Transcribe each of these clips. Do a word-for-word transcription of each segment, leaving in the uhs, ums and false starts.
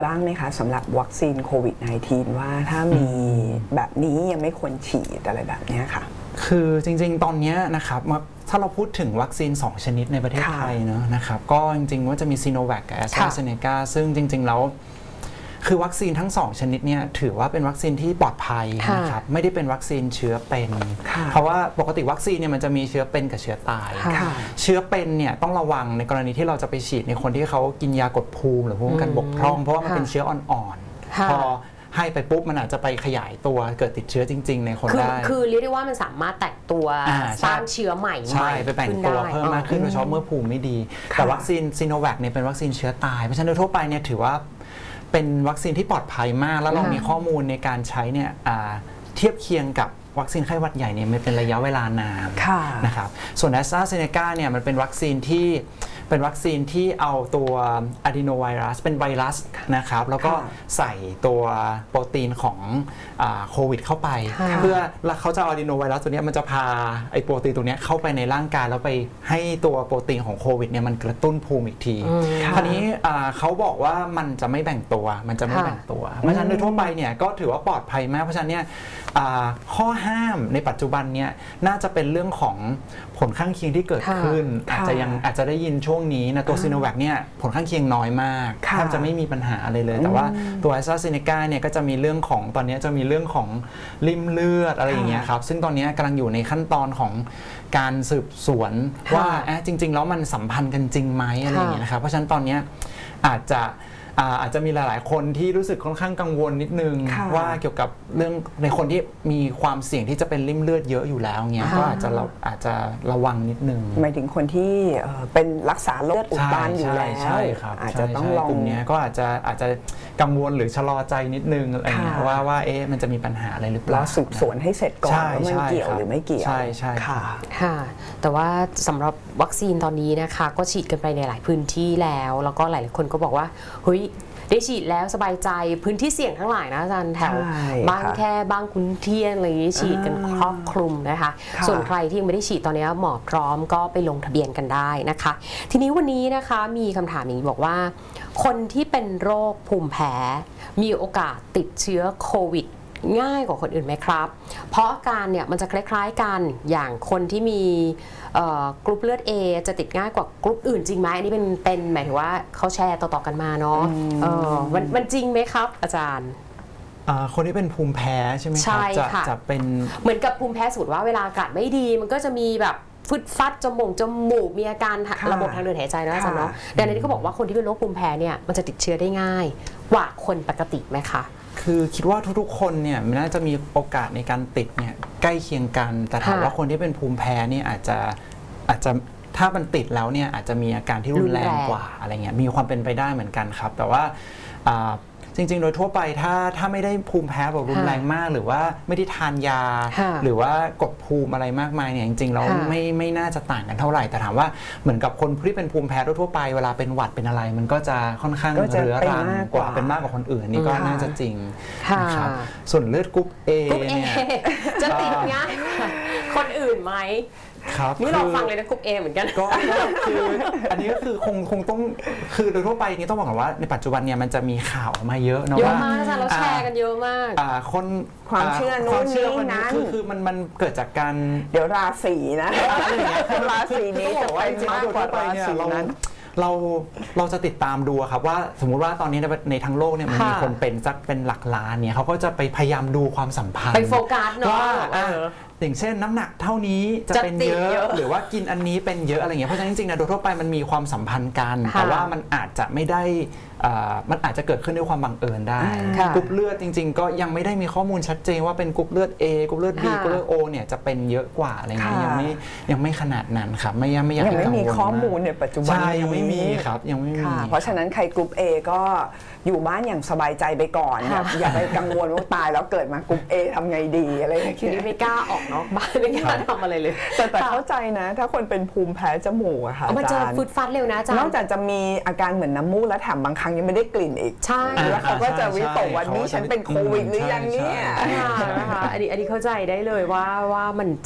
บ้างไหมคะสำหรับวัคซีนโควิด สิบเก้า ว่าถ้ามีแบบนี้ยังไม่ควรฉีดอะไรแบบนี้ค่ะคือจริงๆตอนนี้นะครับถ้าเราพูดถึงวัคซีนสองชนิดในประเทศไทยเนอะนะครับก็จริงๆว่าจะมีซีโนแวคกับแอสตราเซเนกาซึ่งจริงๆแล้วคือวัคซีนทั้งสองชนิดเนี่ยถือว่าเป็นวัคซีนที่ปลอดภัยนะครับไม่ได้เป็นวัคซีนเชื้อเป็นเพราะว่าปกติวัคซีนเนี่ยมันจะมีเชื้อเป็นกับเชื้อตายเชื้อเป็นเนี่ยต้องระวังในกรณีที่เราจะไปฉีดในคนที่เขากินยากดภูมิหรือภูมิคุ้มกันบกพร่องเพราะว่ามันเป็นเชื้ออ่อนๆพอให้ไปปุ๊บมันอาจจะไปขยายตัวเกิดติดเชื้อจริงๆในคนได้คือเรียกได้ว่ามันสามารถแตกตัวสร้างเชื้อใหม่ใช่ไปแบ่งตัวเพิ่มมากขึ้นโดยเฉพาะเมื่อภูมิไม่ดีแต่วัคซีนซีโนแวคเนี่ยเป็นวัคซีนเชื้อตายเพราะฉะนั้นโดยทั่วไปเนี่ยถือว่าเป็นวัคซีนที่ปลอดภัยมากแล้วเรามีข้อมูลในการใช้เนี่ยเทียบเคียงกับวัคซีนไข้หวัดใหญ่เนี่ยมันเป็นระยะเวลานานนะครับส่วนแอสตราเซเนกาเนี่ยมันเป็นวัคซีนที่เป็นวัคซีนที่เอาตัวอะดีโนไวรัสเป็นไวรัสนะครับแล้วก็ใส่ตัวโปรตีนของโควิดเข้าไปเพื่อแล้วเขาจะเอาอะดีโนไวรัสตัวนี้มันจะพาไอโปรตีนตัวนี้เข้าไปในร่างกายแล้วไปให้ตัวโปรตีนของโควิดเนี่ยมันกระตุ้นภูมิอีกทีคราวนี้เขาบอกว่ามันจะไม่แบ่งตัวมันจะไม่แบ่งตัวเพราะฉะนั้นโดยทั่วไปเนี่ยก็ถือว่าปลอดภัยมากเพราะฉะนั้นเนี่ยข้อห้ามในปัจจุบันเนี่ยน่าจะเป็นเรื่องของผลข้างเคียงที่เกิดขึ้นอาจจะยังอาจจะได้ยินช่วงนี้นะตัวซีโนแวคเนี่ยผลข้างเคียงน้อยมากแทบจะไม่มีปัญหาอะไรเลยแต่ว่าตัวแอสตราเซเนกาเนี่ยก็จะมีเรื่องของตอนนี้จะมีเรื่องของริ่มเลือดอะไรอย่างเงี้ยครับซึ่งตอนนี้กำลังอยู่ในขั้นตอนของการสืบสวนว่าจริงๆแล้วมันสัมพันธ์กันจริงไหมอะไรอย่างเงี้ยนะครับเพราะฉะนั้นตอนนี้อาจจะอาจจะมีหลายๆคนที่รู้สึกค่อนข้างกังวลนิดนึงว่าเกี่ยวกับเรื่องในคนที่มีความเสี่ยงที่จะเป็นริ่มเลือดเยอะอยู่แล้วเงี้ยก็อาจจะเราอาจจะระวังนิดนึงหมายถึงคนที่เป็นรักษาโรคอุดตันอยู่แล้วอาจจะต้องลองกลุ่มนี้ก็อาจจะอาจจะกังวลหรือชะลอใจนิดนึงอะไรเงี้ยว่าว่าเอ๊ะมันจะมีปัญหาอะไรหรือเปล่าสืบสวนให้เสร็จก่อนว่ามันเกี่ยวหรือไม่เกี่ยวใช่ใช่ค่ะค่ะแต่ว่าสำหรับวัคซีนตอนนี้นะคะก็ฉีดกันไปในหลายพื้นที่แล้วแล้วก็หลายคนก็บอกว่าเฮ้ยได้ฉีดแล้วสบายใจพื้นที่เสี่ยงทั้งหลายนะอาจารย์แถวบางแค่บางคุณเทียนอะไรอย่างนี้ฉีดกันครอบคลุมนะคะส่วนใครที่ยังไม่ได้ฉีดตอนนี้หมอพร้อมก็ไปลงทะเบียนกันได้นะคะทีนี้วันนี้นะคะมีคำถามอย่างนี้บอกว่าคนที่เป็นโรคภูมิแพ้มีโอกาสติดเชื้อโควิดง่ายกว่าคนอื่นไหมครับเพราะอาการเนี่ยมันจะคล้ายๆกันอย่างคนที่มีกรุ๊ปเลือด A จะติดง่ายกว่ากรุ๊ปอื่นจริงไหมอันนี้เป็นเป็นหมายถึงว่าเขาแชร์ต่อๆกันมาเนาะมันมันจริงไหมครับอาจารย์คนที่เป็นภูมิแพ้ใช่ไหมครับจะจะเป็นเหมือนกับภูมิแพ้สูตรว่าเวลาอากาศไม่ดีมันก็จะมีแบบฟึดฟัดจมูกจมูกมีอาการระบบทางเดินหายใจนะอาจารย์เนาะดังนั้นเขาบอกว่าคนที่เป็นโรคภูมิแพ้เนี่ยมันจะติดเชื้อได้ง่ายกว่าคนปกติไหมคะคือคิดว่าทุกๆคนเนี่ยมันน่าจะมีโอกาสในการติดเนี่ยใกล้เคียงกันแต่ถามว่าคนที่เป็นภูมิแพ้เนี่ยอาจจะอาจจะถ้ามันติดแล้วเนี่ยอาจจะมีอาการที่รุนแรงกว่าอะไรเงี้ยมีความเป็นไปได้เหมือนกันครับแต่ว่าจริงๆโดยทั่วไปถ้าถ้าไม่ได้ภูมิแพ้แบบรุนแรงมากหรือว่าไม่ได้ทานยาหรือว่ากดภูมิอะไรมากมายเนี่ยจริงๆเราไม่ไม่น่าจะต่างกันเท่าไหร่แต่ถามว่าเหมือนกับคนที่เป็นภูมิแพ้ทั่วไปเวลาเป็นหวัดเป็นอะไรมันก็จะค่อนข้างเรื้อรังกว่าเป็นมากกว่าคนอื่นนี่ก็น่าจะจริงนะครับส่วนเลือดกรุ๊ป A เนี่ยจะติดง่ายคนอื่นไหมนี่เราฟังเลยนะกรุ๊ป A เหมือนกันก็คืออันนี้ก็คือคงคงต้องคือโดยทั่วไปนี้ต้องบอกก่อนว่าในปัจจุบันเนี่ยมันจะมีข่าวมาเยอะนะว่าเยอะมากเราแชร์กันเยอะมากคนความเชื่อนู้นนี้นั้นคือคือมันมันเกิดจากการเดี๋ยวราศีนะราศีนี้จะไปมากกว่าราศีนั้นเราเราจะติดตามดูครับว่าสมมุติว่าตอนนี้ในทั้งโลกเนี่ยมันมีคนเป็นสักเป็นหลักล้านเนี่ยเขาก็จะไปพยายามดูความสัมพันธ์ไปโฟกัสเนาะอย่างเช่นน้ำหนักเท่านี้จะเป็นเยอะหรือว่ากินอันนี้เป็นเยอะอะไรเงี้ยเพราะฉะนั้นจริงๆนะโดยทั่วไปมันมีความสัมพันธ์กันแต่ว่ามันอาจจะไม่ได้มันอาจจะเกิดขึ้นด้วยความบังเอิญได้กรุ๊ปเลือดจริงๆก็ยังไม่ได้มีข้อมูลชัดเจนว่าเป็นกรุ๊ปเลือด A กรุ๊ปเลือด B กรุ๊ปเลือด O เนี่ยจะเป็นเยอะกว่าอะไรเงี้ยยังไม่ยังไม่ขนาดนั้นครับไม่ยังไม่ยังไม่มีข้อมูลในปัจจุบันยังไม่มีครับยังไม่มีเพราะฉะนั้นใครกรุ๊ป A ก็อยู่บ้านอย่างสบายใจไปก่อนอย่าไปกังวลว่าตายแล้วเกิดมากรุ๊ป A ทำไงดีอะไรอย่างเงี้ยไม่กล้าออกนอกบ้านไม่กล้าทำอะไรเลยแต่แต่เข้าใจนะถ้าคนเป็นภูมิแพ้จมูกอะค่ะมันจะฟุดฟัดเร็วนะอาจารย์นอกจากจะมีอาการเหมือนน้ำมูกแล้วแถมบางครั้งยังไม่ได้กลิ่นอีกใช่แล้วเขาก็จะวิตกว่านี้ฉันเป็นโควิดหรือยังเนี่ยนะคะอันนี้อันนี้เข้าใจได้เลยว่าว่ามันจะ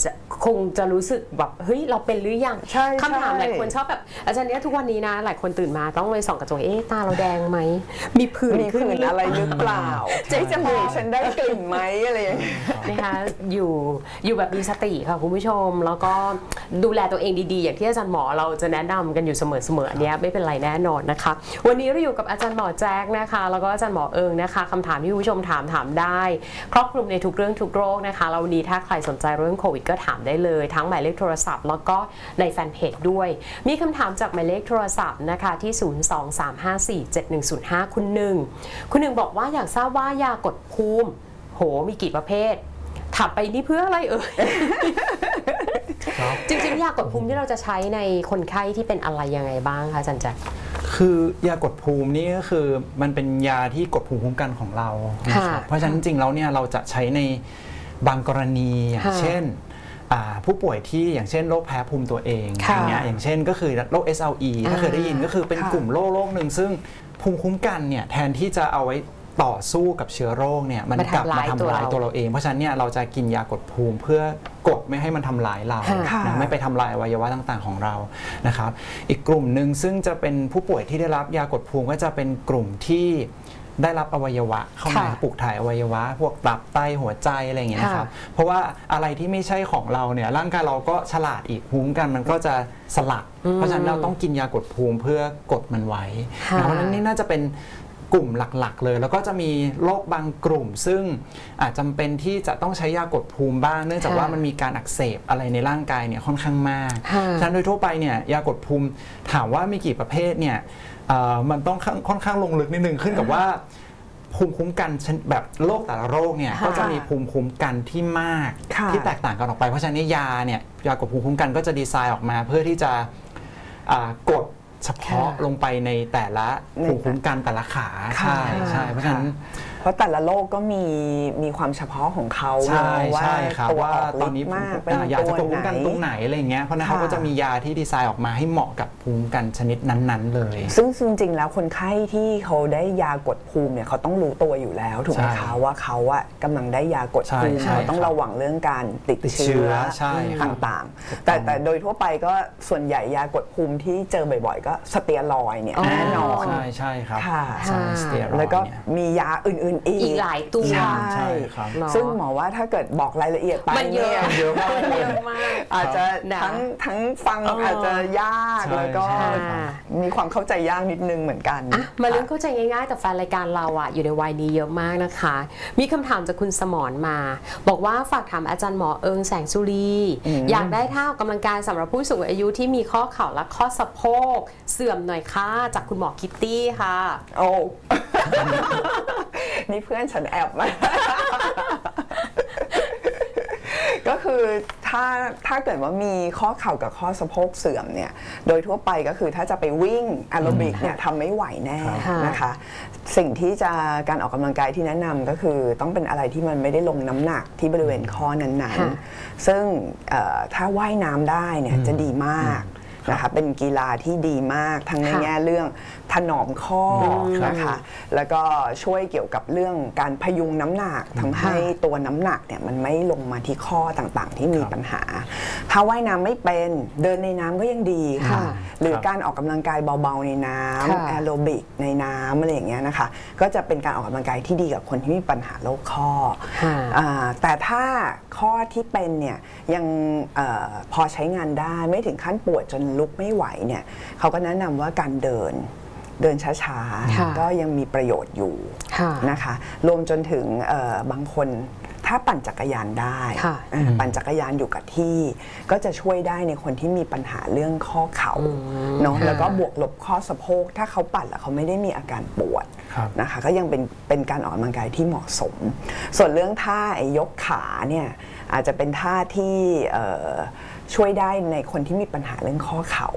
คงจะรู้สึกแบบเฮ้ยเราเป็นหรือยังใช่คำถามหลายคนชอบแบบอาจารย์เนี้ยทุกวันนี้นะหลายคนตื่นมาต้องไปส่องกระจกเอ๊ะตาเราแดงไหมมีผื่นมีขึ้นผื่นอะไรหรือเปล่าเจ๊จมูกฉันได้กลิ่นไหมอะไรอย่างเงี้ยนะคะอยู่อยู่แบบมีสติค่ะคุณผู้ชมแล้วก็ดูแลตัวเองดีๆอย่างที่อาจารย์หมอเราจะแนะนำกันอยู่เสมอๆอันเนี้ยไม่เป็นไรแน่นอนนะคะวันนี้เราอยู่กับอาจารย์หมอแจ๊กนะคะแล้วก็อาจารย์หมอเอิงนะคะคำถามที่คุณผู้ชมถามถามได้ครอบคลุมในทุกเรื่องทุกโรคนะคะแล้ววันนี้ถ้าใครสนใจเรื่องโควิดก็ถามได้เลยทั้งหมายเลขโทรศัพท์แล้วก็ในแฟนเพจด้วยมีคำถามจากหมายเลขโทรศัพท์นะคะที่ศูนย์ สอง สาม ห้า สี่ เจ็ด หนึ่ง ศูนย์ ห้าคุณหนึ่งคุณหนึ่งบอกว่าอยากทราบว่ายากดภูมิโหมีกี่ประเภทถามไปนี่เพื่ออะไรเอ่ย จริงๆยากดภูมิที่เราจะใช้ในคนไข้ที่เป็นอะไรยังไงบ้างคะอาจารย์แจ๊คคือยากดภูมินี่ก็คือมันเป็นยาที่กดภูมิคุ้มกันของเรานะครับเพราะฉะนั้นจริงๆแล้วเนี่ยเราจะใช้ในบางกรณีอย่างเช่นผู้ป่วยที่อย่างเช่นโรคแพ้ภูมิตัวเองอย่างเงี้ยอย่างเช่นก็คือโรค เอส แอล อี ถ้าเคยได้ยินก็คือเป็นกลุ่มโรคโรคหนึ่งซึ่งภูมิคุ้มกันเนี่ยแทนที่จะเอาไว้ต่อสู้กับเชื้อโรคเนี่ยมันกลับมาทำลายตัวเราเองเพราะฉะนั้นเนี่ยเราจะกินยากดภูมิเพื่อกดไม่ให้มันทำลายเรานะไม่ไปทำลายอวัยวะต่างๆของเรานะครับอีกกลุ่มหนึ่งซึ่งจะเป็นผู้ป่วยที่ได้รับยากดภูมิก็จะเป็นกลุ่มที่ได้รับอวัยวะเข้ามาปลูกถ่ายอวัยวะพวกตับไตหัวใจอะไรอย่างเงี้ยนะครับเพราะว่าอะไรที่ไม่ใช่ของเราเนี่ยร่างกายเราก็ฉลาดอีกภูมิกันมันก็จะสลัดเพราะฉะนั้นเราต้องกินยากดภูมิเพื่อกดมันไว้เพราะฉะนั้นนี่น่าจะเป็นกลุ่มหลักๆเลยแล้วก็จะมีโรคบางกลุ่มซึ่งอาจจำเป็นที่จะต้องใช้ยากดภูมิบ้างเนื่องจากว่ามันมีการอักเสบอะไรในร่างกายเนี่ยค่อนข้างมากฉะนั้นโดยทั่วไปเนี่ยยากดภูมิถามว่ามีกี่ประเภทเนี่ยมันต้องค่อนข้างลงลึกนิดนึงขึ้นกับว่าภูมิคุ้มกันแบบโรคแต่ละโรคเนี่ยก็จะมีภูมิคุ้มกันที่มากที่แตกต่างกันออกไปเพราะฉะนั้นยาเนี่ยยากดภูมิคุ้มกันก็จะดีไซน์ออกมาเพื่อที่จะกดเฉพาะลงไปในแต่ละภูมิคุ้มกันแต่ละขาใช่ใช่เพราะฉะนั้นเพราะแต่ละโรคก็มีมีความเฉพาะของเขาว่าตัวออกฤทธิ์มากเป็นยาจะภูมิคุ้มกันตรงไหนอะไรเงี้ยเพราะนั้นเขาก็จะมียาที่ดีไซน์ออกมาให้เหมาะกับภูมิคุ้มกันชนิดนั้นๆเลยซึ่งจริงๆแล้วคนไข้ที่เขาได้ยากดภูมิเนี่ยเขาต้องรู้ตัวอยู่แล้วถูกไหมคะว่าเขาอะกำลังได้ยากดภูมิเขาต้องระวังเรื่องการติดเชื้อต่างๆแต่แต่โดยทั่วไปก็ส่วนใหญ่ยากดภูมิที่เจอบ่อยๆก็สเตียรอยด์เนี่ยแน่นอนใช่ใช่ครับแล้วก็มียาอื่นอีกหลายตัวใช่ครับซึ่งหมอว่าถ้าเกิดบอกรายละเอียดไปมันเยอะเยอะมากอาจจะทั้งทั้งฟังอาจจะยากแล้วก็มีความเข้าใจยากนิดนึงเหมือนกันมาเรื่องเข้าใจง่ายๆแต่แฟนรายการเราอ่ะอยู่ในวัยนี้เยอะมากนะคะมีคำถามจากคุณสมรมาบอกว่าฝากถามอาจารย์หมอเอิงแสงสุรีอยากได้ท่าออกกำลังกายสำหรับผู้สูงอายุที่มีข้อเข่าและข้อสะโพกเสื่อมหน่อยค่ะจากคุณหมอคิตตี้ค่ะโอ้นี่เพื่อนฉันแอบมาก็คือถ้าถ้าเกิดว่ามีข้อเข่ากับข้อสะโพกเสื่อมเนี่ยโดยทั่วไปก็คือถ้าจะไปวิ่งแอโรบิกเนี่ยทำไม่ไหวแน่นะคะสิ่งที่จะการออกกำลังกายที่แนะนำก็คือต้องเป็นอะไรที่มันไม่ได้ลงน้ำหนักที่บริเวณข้อนั้นๆซึ่งถ้าว่ายน้ำได้เนี่ยจะดีมากนะคะเป็นกีฬาที่ดีมากทั้งในแง่เรื่องถนอมข้อนะคะแล้วก็ช่วยเกี่ยวกับเรื่องการพยุงน้ำหนักทำให้ตัวน้ำหนักเนี่ยมันไม่ลงมาที่ข้อต่างๆที่มีปัญหาถ้าว่ายน้ำไม่เป็นเดินในน้ำก็ยังดีค่ะหรือการออกกำลังกายเบาๆในน้ำแอโรบิกในน้ำอะไรอย่างเงี้ยนะคะก็จะเป็นการออกกำลังกายที่ดีกับคนที่มีปัญหาโรคข้อแต่ถ้าข้อที่เป็นเนี่ยยังพอใช้งานได้ไม่ถึงขั้นปวดจนลุกไม่ไหวเนี่ยเขาก็แนะนำว่าการเดินเดินช้าๆก็ยังมีประโยชน์อยู่นะคะรวมจนถึงบางคนถ้าปั่นจักรยานได้ปั่นจักรยานอยู่กับที่ก็จะช่วยได้ในคนที่มีปัญหาเรื่องข้อเข่าเนาะแล้วก็บวกลบข้อสะโพกถ้าเขาปั่นแล้วเขาไม่ได้มีอาการปวดนะคะก็ยังเป็นเป็นการออกกำลังกายที่เหมาะสมส่วนเรื่องท่ายกขาเนี่ยอาจจะเป็นท่าที่ช่วยได้ในคนที่มีปัญหาเรื่องข้อเข่า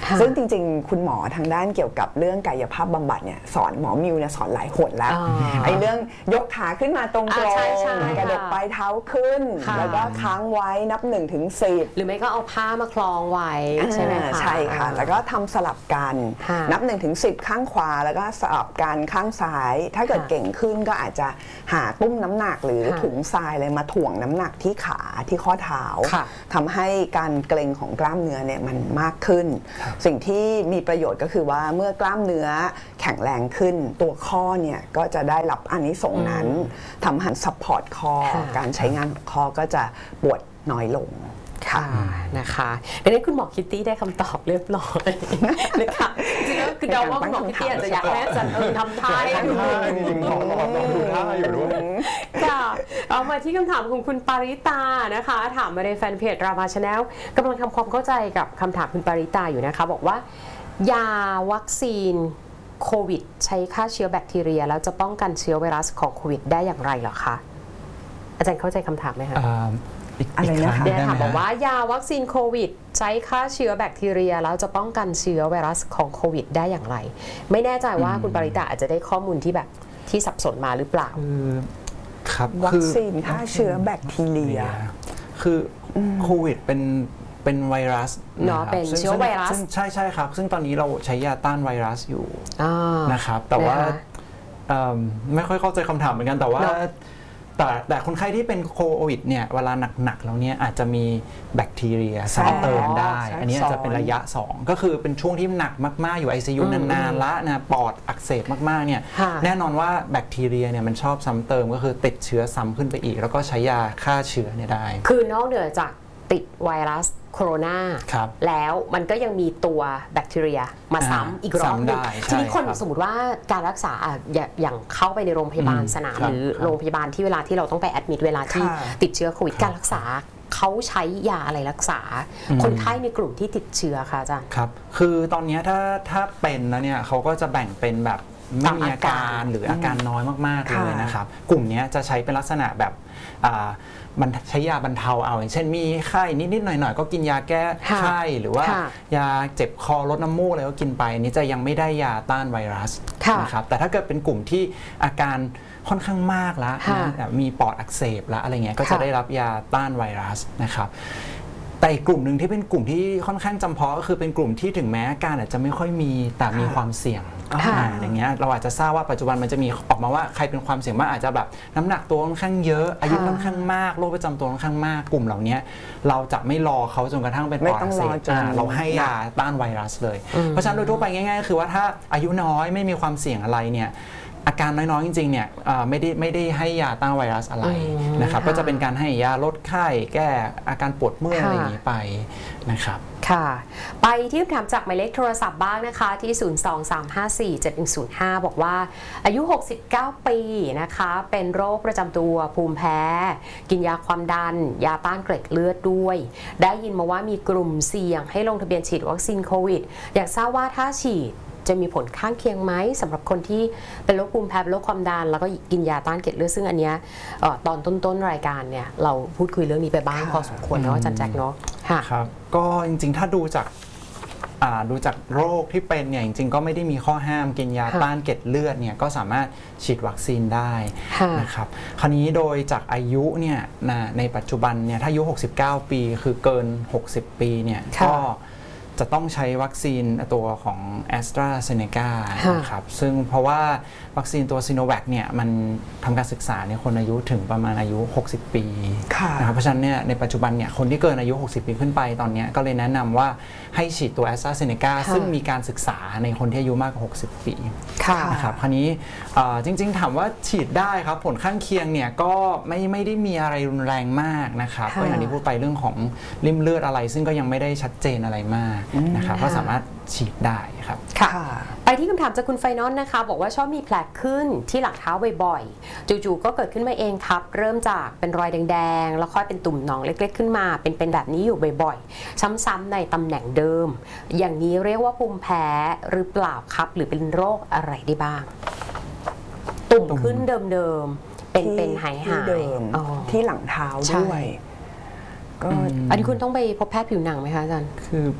ซึ่งจริงๆคุณหมอทางด้านเกี่ยวกับเรื่องกายภาพบำบัดเนี่ยสอนหมอมิวเนี่ยสอนหลายหนแล้วไอ้เรื่องยกขาขึ้นมาตรงๆกระดกปลายเท้าขึ้นแล้วก็ค้างไว้นับหนึ่งถึงสิบหรือไม่ก็เอาผ้ามาคล้องไว้ใช่ไหมคะใช่ค่ะแล้วก็ทำสลับกันนับหนึ่งถึงสิบข้างขวาแล้วก็สลับกันข้างซ้ายถ้าเกิดเก่งขึ้นก็อาจจะหาตุ้มน้ำหนักหรือถุงทรายเลยมาถ่วงน้ำหนักที่ขาที่ข้อเท้าทำให้การเกร็งของกล้ามเนื้อเนี่ยมันมากขึ้นสิ่งที่มีประโยชน์ก็คือว่าเมื่อกล้ามเนื้อแข็งแรงขึ้นตัวข้อเนี่ยก็จะได้รับอานิสงส์นั้นทำให้ซัพพอร์ตคอการใช้งานของคอก็จะปวดน้อยลงค่ะนะคะดังนั้นคุณหมอคิตตี้ได้คำตอบเรียบร้อยนะคะจริงๆแล้วคือเดาว่าคุณหมอคิตตี้อาจจะอยากให้อาจารย์เอิญทำท่าให้ดูจริงๆขอรอดูท่าอยู่ด้วยค่ะเอามาที่คำถามของคุณปาริตานะคะถามมาในแฟนเพจรามาชาแนลกำลังทำความเข้าใจกับคำถามคุณปาริตาอยู่นะคะบอกว่ายาวัคซีนโควิดใช้ฆ่าเชื้อแบคทีเรียแล้วจะป้องกันเชื้อไวรัสของโควิดได้อย่างไรเหรอคะอาจารย์เข้าใจคำถามไหมคะอะไรนะคะเนี่ยค่ะบอกว่ายาวัคซีนโควิดใช้ฆ่าเชื้อแบคทีเรียแล้วจะป้องกันเชื้อไวรัสของโควิดได้อย่างไรไม่แน่ใจว่าคุณปริตาอาจจะได้ข้อมูลที่แบบที่สับสนมาหรือเปล่าครับวัคซีนฆ่าเชื้อแบคทีเรียคือโควิดเป็นเป็นไวรัสเนาะเป็นเชื้อไวรัสใช่ใช่ครับซึ่งตอนนี้เราใช้ยาต้านไวรัสอยู่นะครับแต่ว่าไม่ค่อยเข้าใจคำถามเหมือนกันแต่ว่าแต่แต่คนไข้ที่เป็นโควิดเนี่ยเวลาหนักๆแล้วเนี่ยอาจจะมีแบคทีเรียซ้ำเติมได้อันนี้อาจจะเป็นระยะสองก็คือเป็นช่วงที่หนักมากๆอยู่ ไอ ซี ยู นานๆละนะปอดอักเสบมากๆเนี่ยแน่นอนว่าแบคทีเรียเนี่ยมันชอบซ้ำเติมก็คือติดเชื้อซ้ำขึ้นไปอีกแล้วก็ใช้ยาฆ่าเชื้อเนี่ยได้คือนอกเหนือจากติดไวรัสโคโรนาแล้วมันก็ยังมีตัวแบคทีเรียมาซ้ำอีกรอบนึงทีนี้คนสมมติว่าการรักษาอย่างเข้าไปในโรงพยาบาลสนามหรือโรงพยาบาลที่เวลาที่เราต้องไปแอดมิดเวลาที่ติดเชื้อโควิดการรักษาเขาใช้ยาอะไรรักษาคนไข้ในกลุ่มที่ติดเชื้อคะอาจารย์ครับคือตอนนี้ถ้าถ้าเป็นแล้วเนี่ยเขาก็จะแบ่งเป็นแบบไม่มีอาการหรืออาการน้อยมากๆเลยนะครับกลุ่มนี้จะใช้เป็นลักษณะแบบมันใช้ยาบรรเทาเอาอย่างเช่นมีไข้นิดๆหน่อยๆก็กินยาแก้ไข้หรือว่ายาเจ็บคอลดน้ำมูกอะไรก็กินไปอันนี้จะยังไม่ได้ยาต้านไวรัสนะครับแต่ถ้าเกิดเป็นกลุ่มที่อาการค่อนข้างมากแล้วนะมีปอดอักเสบแล้วอะไรเงี้ยก็จะได้รับยาต้านไวรัสนะครับแต่อีกกลุ่มหนึ่งที่เป็นกลุ่มที่ค่อนข้างจำเพาะก็คือเป็นกลุ่มที่ถึงแม้อาการอาจจะไม่ค่อยมีแต่มีความเสี่ยงอย่างเงี้ยเราอาจจะทราบว่าปัจจุบันมันจะมีออกมาว่าใครเป็นความเสี่ยงมากอาจจะแบบน้ำหนักตัวค่อนข้างเยอะอายุค่อนข้างมากโรคประจำตัวค่อนข้างมากกลุ่มเหล่านี้เราจะไม่รอเขาจนกระทั่งเป็นปอดอักเสบเราให้ยาต้านไวรัสเลยเพราะฉะนั้นโดยทั่วไปง่ายๆก็คือว่าถ้าอายุน้อยไม่มีความเสี่ยงอะไรเนี่ยอาการน้อยๆจริงๆเนี่ยไม่ได้ไม่ได้ให้ยาต้านไวรัสอะไรนะครับก็จะเป็นการให้ยาลดไข้แก้อาการปวดเมื่อยอะไรอย่างนี้ไปนะครับค่ะไปที่คำถามจากหมายเลขโทรศัพท์บ้างนะคะที่ศูนย์ สอง สาม ห้า สี่ เจ็ด หนึ่ง ศูนย์ ห้าบอกว่าอายุหกสิบเก้าปีนะคะเป็นโรคประจำตัวภูมิแพ้กินยาความดันยาต้านเกล็ดเลือดด้วยได้ยินมาว่ามีกลุ่มเสี่ยงให้ลงทะเบียนฉีดวัคซีนโควิดอยากทราบว่าถ้าฉีดจะมีผลข้างเคียงไหมสำหรับคนที่เป็นโรคภูมิแพ้เป็นโรคความดันแล้วก็กินยาต้านเกล็ดเลือดซึ่งอันเนี้ยตอนต้นๆรายการเนี่ยเราพูดคุยเรื่องนี้ไปบ้างพอสมควรเนาะอาจารย์แจ็คเนาะครับก็จริงๆถ้าดูจากดูจากโรคที่เป็นเนี่ยจริงๆก็ไม่ได้มีข้อห้ามกินยาต้านเกล็ดเลือดเนี่ยก็สามารถฉีดวัคซีนได้นะครับคราวนี้โดยจากอายุเนี่ยในปัจจุบันเนี่ยถ้าอายุหกสิบเก้าปีคือเกินหกสิบปีเนี่ยก็จะต้องใช้วัคซีนตัวของ AstraZeneca นะครับซึ่งเพราะว่าวัคซีนตัวซีโนแวคเนี่ยมันทำการศึกษาในคนอายุถึงประมาณอายุหกสิบปีนะครับเพราะฉะนั้นเนี่ยในปัจจุบันเนี่ยคนที่เกินอายุหกสิบปีขึ้นไปตอนนี้ก็เลยแนะนำว่าให้ฉีดตัว AstraZeneca ซึ่งมีการศึกษาในคนที่อายุมากกว่าหกสิบปีนะครับคราวนี้จริงๆถามว่าฉีดได้ครับผลข้างเคียงเนี่ยก็ไม่ไม่ได้มีอะไรรุนแรงมากนะครับก็อย่างที่พูดไปเรื่องของริ่มเลือดอะไรซึ่งก็ยังไม่ได้ชัดเจนอะไรมากนะครับก็สามารถฉีดได้ครับค่ะไปที่คำถามจากคุณไฟนอลนะคะบอกว่าชอบมีแผลขึ้นที่หลังเท้าบ่อยๆจู่ๆก็เกิดขึ้นมาเองครับเริ่มจากเป็นรอยแดงๆแล้วค่อยเป็นตุ่มหนองเล็กๆขึ้นมาเป็นเป็นแบบนี้อยู่บ่อยๆซ้ำๆในตำแหน่งเดิมอย่างนี้เรียกว่าภูมิแพ้หรือเปล่าครับหรือเป็นโรคอะไรได้บ้างตุ่มขึ้นเดิมๆเป็นเป็นหายหายที่หลังเท้าด้วยก็อันนี้คุณต้องไปพบแพทย์ผิวหนังไหมคะอาจารย์คือ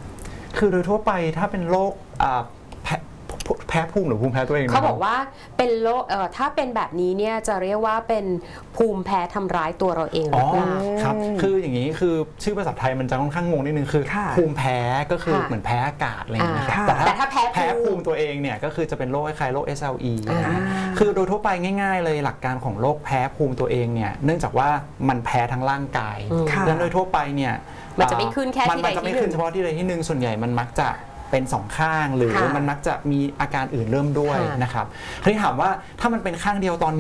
คือโดยทั่วไปถ้าเป็นโรคอ่าแพ้แพ้ภูมิหรือภูมิแพ้ตัวเองนะเขาบอกว่าเป็นโรคเอ่อถ้าเป็นแบบนี้เนี่ยจะเรียกว่าเป็นภูมิแพ้ทำร้ายตัวเราเองหรือเปล่าครับคืออย่างนี้คือชื่อภาษาไทยมันจะค่อนข้างงงนิดนึงคือค่ะภูมิแพ้ก็คือค่ะเหมือนแพ้อากาศอะไรอย่างเงี้ยครับอ่าแต่ถ้าแพ้ภูมิแพ้ภูมิตัวเองเนี่ยก็คือจะเป็นโรคคล้ายๆโรค เอส แอล อีอ่าคือโดยทั่วไปง่ายๆเลยหลักการของโรคแพ้ภูมิตัวเองเนี่ยเนื่องจากว่ามันแพ้ทั้งร่างกายค่ะดังนั้นโดยทั่วไปเนี่ยมันจะไม่ขึ้นแค่มันที่ใดมันจะไม่ที่หนึ่งขึ้นเฉพาะที่ใดที่หนึ่งส่วนใหญ่มันมักจะเป็นสองข้างหรือค่ะมันมักจะมีอาการอื่นเริ่มด้วยค่ะนะครับทีนี้ถามว่าถ้ามันเป็นข้างเดียวตอน